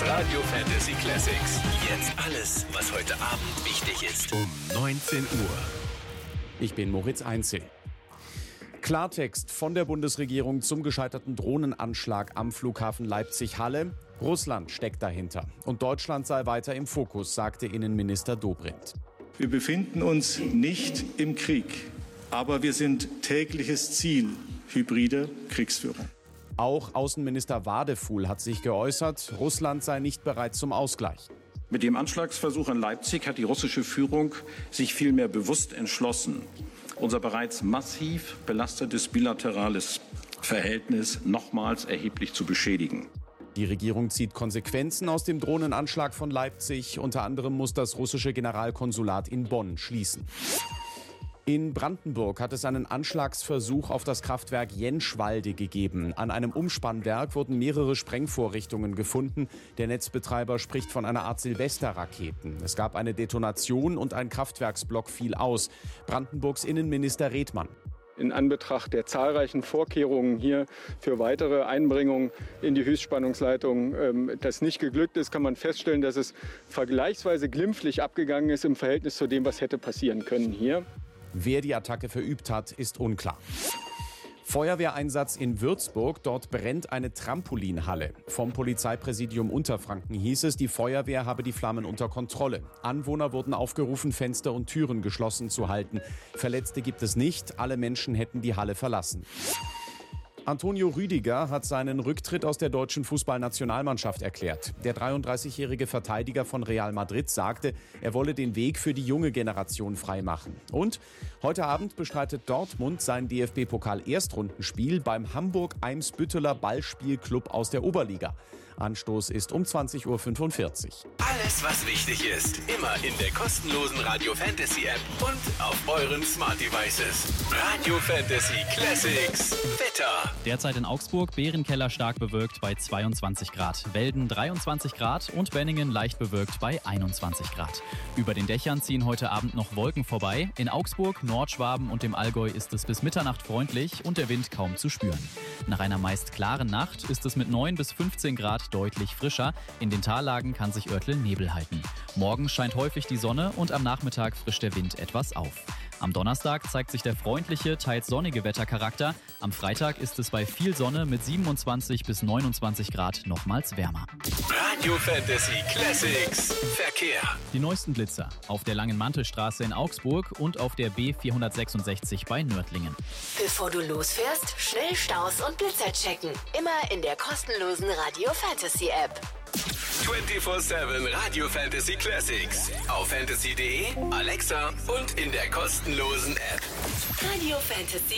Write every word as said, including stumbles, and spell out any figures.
Radio Fantasy Classics. Jetzt alles, was heute Abend wichtig ist. Um neunzehn Uhr. Ich bin Moritz Einzel. Klartext von der Bundesregierung zum gescheiterten Drohnenanschlag am Flughafen Leipzig-Halle. Russland steckt dahinter. Und Deutschland sei weiter im Fokus, sagte Innenminister Dobrindt. Wir befinden uns nicht im Krieg, aber wir sind tägliches Ziel hybrider Kriegsführung. Auch Außenminister Wadefuhl hat sich geäußert, Russland sei nicht bereit zum Ausgleich. Mit dem Anschlagsversuch in Leipzig hat die russische Führung sich vielmehr bewusst entschlossen, unser bereits massiv belastetes bilaterales Verhältnis nochmals erheblich zu beschädigen. Die Regierung zieht Konsequenzen aus dem Drohnenanschlag von Leipzig. Unter anderem muss das russische Generalkonsulat in Bonn schließen. In Brandenburg hat es einen Anschlagsversuch auf das Kraftwerk Jenschwalde gegeben. An einem Umspannwerk wurden mehrere Sprengvorrichtungen gefunden. Der Netzbetreiber spricht von einer Art Silvesterraketen. Es gab eine Detonation und ein Kraftwerksblock fiel aus. Brandenburgs Innenminister Redmann. In Anbetracht der zahlreichen Vorkehrungen hier für weitere Einbringungen in die Höchstspannungsleitung, ähm, das nicht geglückt ist, kann man feststellen, dass es vergleichsweise glimpflich abgegangen ist im Verhältnis zu dem, was hätte passieren können hier. Wer die Attacke verübt hat, ist unklar. Feuerwehreinsatz in Würzburg, dort brennt eine Trampolinhalle. Vom Polizeipräsidium Unterfranken hieß es, die Feuerwehr habe die Flammen unter Kontrolle. Anwohner wurden aufgerufen, Fenster und Türen geschlossen zu halten. Verletzte gibt es nicht, alle Menschen hätten die Halle verlassen. Antonio Rüdiger hat seinen Rücktritt aus der deutschen Fußballnationalmannschaft erklärt. Der dreiunddreißigjährige Verteidiger von Real Madrid sagte, er wolle den Weg für die junge Generation freimachen. Und heute Abend bestreitet Dortmund sein D F B-Pokal-Erstrundenspiel beim Hamburg-Eimsbütteler Ballspielclub aus der Oberliga. Anstoß ist um zwanzig Uhr fünfundvierzig. Alles, was wichtig ist, immer in der kostenlosen Radio Fantasy App und auf euren Smart Devices. Radio Fantasy Classics. Wetter. Derzeit in Augsburg, Bärenkeller stark bewölkt bei zweiundzwanzig Grad, Welden dreiundzwanzig Grad und Benningen leicht bewölkt bei einundzwanzig Grad. Über den Dächern ziehen heute Abend noch Wolken vorbei. In Augsburg, Nordschwaben und dem Allgäu ist es bis Mitternacht freundlich und der Wind kaum zu spüren. Nach einer meist klaren Nacht ist es mit neun bis fünfzehn Grad deutlich frischer. In den Tallagen kann sich örtlich Nebel halten. Morgen scheint häufig die Sonne und am Nachmittag frischt der Wind etwas auf. Am Donnerstag zeigt sich der freundliche, teils sonnige Wettercharakter. Am Freitag ist es bei viel Sonne mit siebenundzwanzig bis neunundzwanzig Grad nochmals wärmer. Radio Fantasy Classics. Verkehr. Die neuesten Blitzer auf der Langen Mantelstraße in Augsburg und auf der B vierhundertsechsundsechzig bei Nördlingen. Bevor du losfährst, schnell Staus und Blitzer checken. Immer in der kostenlosen Radio Fantasy App. vierundzwanzig sieben Radio Fantasy Classics. Auf fantasy punkt de, Alexa und in der kostenlosen App. Radio Fantasy.